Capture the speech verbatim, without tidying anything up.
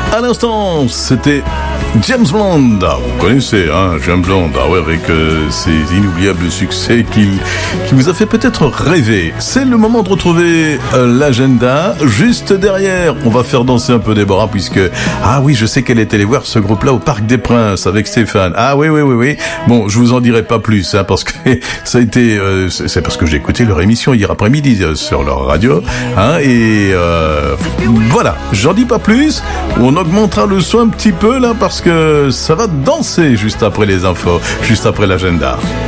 À l'instant, c'était James Bond. Ah, vous connaissez, hein, James Bond, ah ouais, avec euh, ses inoubliables succès qu'il, qui vous a fait peut-être rêver. C'est le moment de retrouver euh, l'agenda. Juste derrière, on va faire danser un peu Déborah, puisque, ah oui, je sais qu'elle est allée voir ce groupe-là au Parc des Princes avec Stéphane. Ah oui, oui, oui, oui. Bon, je vous en dirai pas plus, hein, parce que ça a été, euh, c'est, c'est parce que j'ai écouté leur émission hier après-midi euh, sur leur radio, hein, et euh, voilà, j'en dis pas plus. On augmentera le son un petit peu là, parce que ça va danser juste après les infos, juste après l'agenda.